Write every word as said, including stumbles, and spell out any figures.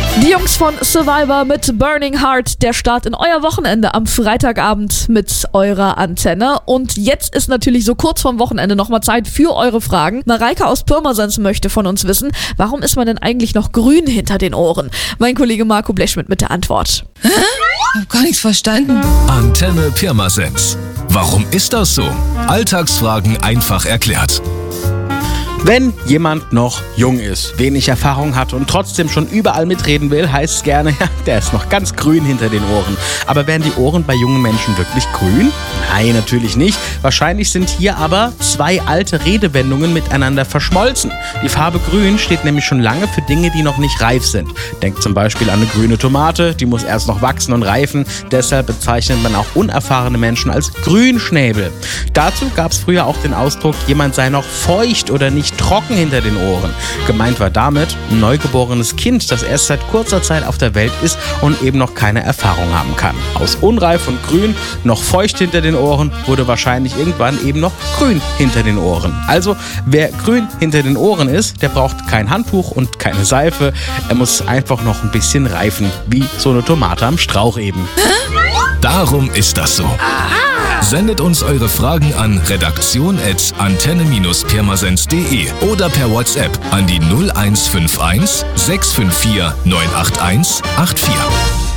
Die Jungs von Survivor mit Burning Heart, der Start in euer Wochenende am Freitagabend mit eurer Antenne. Und jetzt ist natürlich so kurz vorm Wochenende nochmal Zeit für eure Fragen. Mareike aus Pirmasens möchte von uns wissen, warum ist man denn eigentlich noch grün hinter den Ohren? Mein Kollege Marco Blechschmidt mit der Antwort. Hä? Ich hab gar nichts verstanden. Antenne Pirmasens. Warum ist das so? Alltagsfragen einfach erklärt. Wenn jemand noch jung ist, wenig Erfahrung hat und trotzdem schon überall mitreden will, heißt es gerne, ja, der ist noch ganz grün hinter den Ohren. Aber werden die Ohren bei jungen Menschen wirklich grün? Nein, natürlich nicht. Wahrscheinlich sind hier aber zwei alte Redewendungen miteinander verschmolzen. Die Farbe grün steht nämlich schon lange für Dinge, die noch nicht reif sind. Denkt zum Beispiel an eine grüne Tomate, die muss erst noch wachsen und reifen. Deshalb bezeichnet man auch unerfahrene Menschen als Grünschnäbel. Dazu gab es früher auch den Ausdruck, jemand sei noch feucht oder nicht trocken hinter den Ohren. Gemeint war damit ein neugeborenes Kind, das erst seit kurzer Zeit auf der Welt ist und eben noch keine Erfahrung haben kann. Aus unreif und grün, noch feucht hinter den Ohren, wurde wahrscheinlich irgendwann eben noch grün hinter den Ohren. Also, wer grün hinter den Ohren ist, der braucht kein Handtuch und keine Seife. Er muss einfach noch ein bisschen reifen, wie so eine Tomate am Strauch eben. Darum ist das so. Sendet uns eure Fragen an redaktion at antenne pirmasens punkt de oder per WhatsApp an die null eins fünf eins sechs fünf vier neun acht eins acht vier.